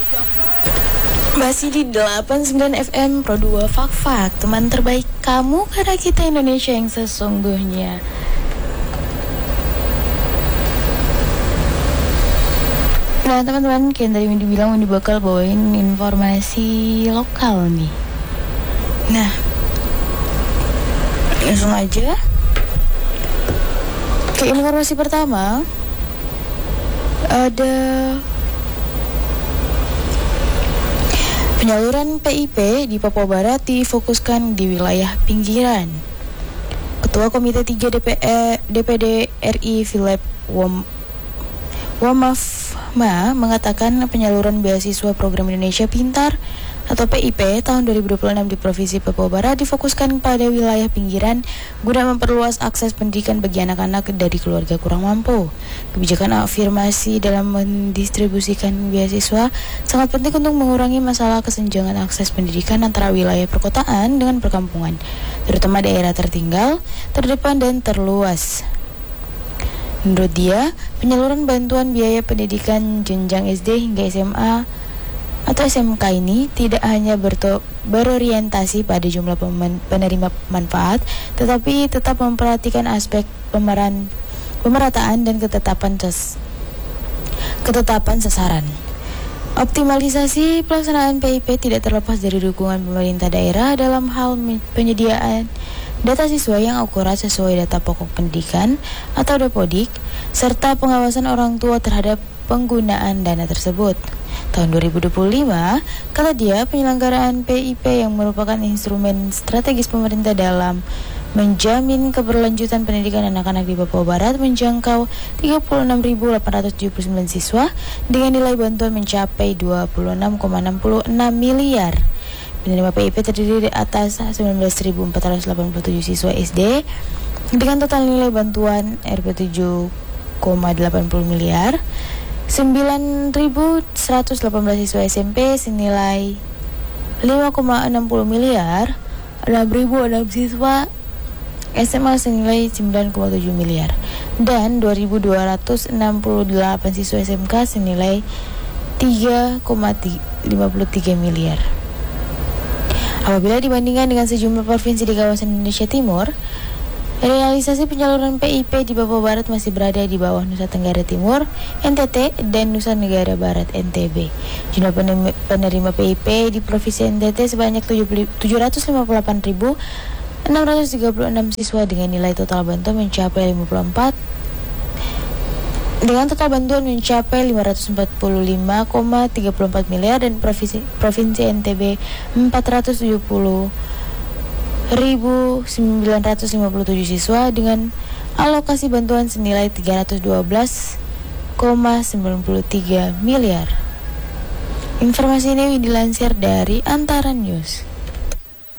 Masih di 89 FM Pro 2 Fak-Fak, teman terbaik kamu karena kita Indonesia yang sesungguhnya. Nah teman-teman, kayak tadi Windy bilang Windy bakal bawain informasi lokal nih. Nah, langsung aja ke informasi pertama. Ada penyaluran PIP di Papua Barat difokuskan di wilayah pinggiran. Ketua Komite 3 DPD RI Philip Wamafma mengatakan penyaluran beasiswa Program Indonesia Pintar atau PIP tahun 2026 di Provinsi Papua Barat difokuskan pada wilayah pinggiran guna memperluas akses pendidikan bagi anak-anak dari keluarga kurang mampu. Kebijakan afirmasi dalam mendistribusikan beasiswa sangat penting untuk mengurangi masalah kesenjangan akses pendidikan antara wilayah perkotaan dengan perkampungan, terutama daerah tertinggal, terdepan dan terluas. Menurut dia, penyaluran bantuan biaya pendidikan jenjang SD hingga SMA atau SMK ini tidak hanya berorientasi pada jumlah penerima manfaat, tetapi tetap memperhatikan aspek pemerataan dan ketetapan sasaran. Optimalisasi pelaksanaan PIP tidak terlepas dari dukungan pemerintah daerah dalam hal penyediaan data siswa yang akurat sesuai data pokok pendidikan atau Dapodik, serta pengawasan orang tua terhadap penggunaan dana tersebut. Tahun 2025, kata dia, penyelenggaraan PIP yang merupakan instrumen strategis pemerintah dalam menjamin keberlanjutan pendidikan anak-anak di Papua Barat menjangkau 36.879 siswa dengan nilai bantuan mencapai 26,66 miliar. Penerima PIP terdiri atas 19.487 siswa SD dengan total nilai bantuan Rp 7,80 miliar, 9.118 siswa SMP senilai 5,60 miliar, 6.006 siswa SMA senilai 9,7 miliar, dan 2.268 siswa SMK senilai 3,53 miliar. Apabila dibandingkan dengan sejumlah provinsi di kawasan Indonesia Timur, realisasi penyaluran PIP di Papua Barat masih berada di bawah Nusa Tenggara Timur, NTT, dan Nusa Tenggara Barat, NTB. Jumlah penerima PIP di Provinsi NTT sebanyak 748.636 siswa dengan nilai total bantuan mencapai 544,34 miliar, dan Provinsi NTB 470.957 siswa dengan alokasi bantuan senilai 312,93 miliar. Informasi ini dilansir dari Antara News.